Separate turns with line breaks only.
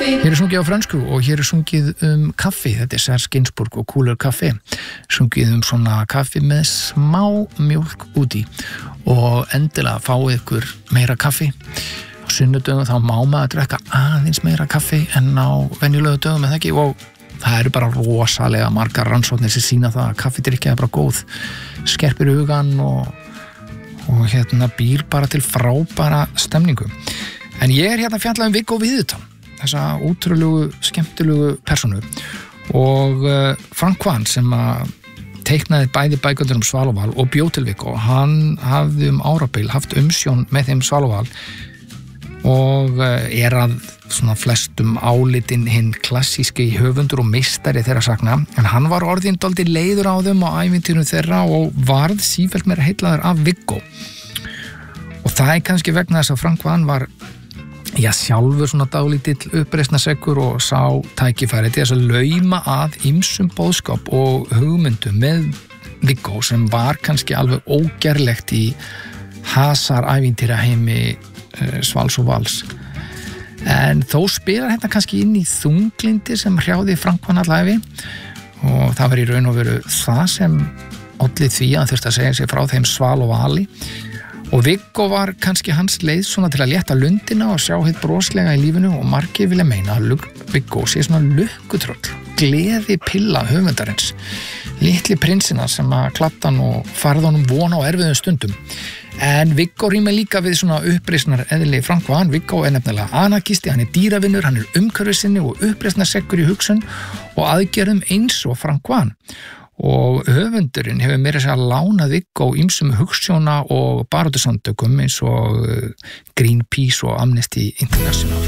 Hér sungið á frönsku og hér sungið kaffi, þetta Serge Gainsbourg og Cooler Café, sungið svona kaffi með smá mjólk úti og endilega fáið ykkur meira kaffi. Á sunnudögum þá má maður drekka aðeins meira kaffi en á venjulegu dögum eða ekki og það eru bara rosalega margar rannsóknir sem sýna það að kaffidrykkja bara góð, skerpir hugan og býr bara til frábæra stemningu. En ég hérna fjallað Viggo Viðutan, þessa útrúlegu, skemmtilegu persónu og Frank Hvan sem að teiknaði bæði bækurnar Svalóval og bjó til Viggo, hann hafði árabil haft umsjón með þeim Svalóval og að svona flestum álitin hinn klassíski höfundur og meistari þeirra sagna, en hann var orðinn dálítið leiður á þeim og ævintýrum þeirra og varð sífellt meira heillaður af Viggo. Og það kannski vegna þess að Frank Hvan var sjálfur svona dálítill uppreisnarseggur og sá tækifæri til þess að lauma að ýmsum boðskap og hugmyndum með Viggo sem var kannski alveg ógerlegt í hasarævintýra heimi Svals og Vals. En þó spilar hérna kannski inn í þunglindi sem hrjáði Frank Hvan alla ævi og það var í raun og veru það sem olli því að hann þurfti að segja sig frá þeim Sval og Vali. Og Viggo var kannski hans leið svona til að létta lundina og sjá hitt broslega í lífinu og margir vilja meina að Viggo sé svona lukkutröll, gleði pilla höfundarins, litli prinsina sem að klatta hann og farða honum vona á erfiðum stundum. En Viggo rýmir líka við svona uppreisnar eðli Frank Hvan. Viggo nefnilega anarkisti, hann dýravinnur, hann umhverfissinni og uppreisnarseggur í hugsun og aðgerðum eins og Frank Hvan. Og höfundurinn hefur meira að segja lánað Viggo ýmsum hugsjóna og baráttusamtökum eins og Greenpeace og Amnesty International.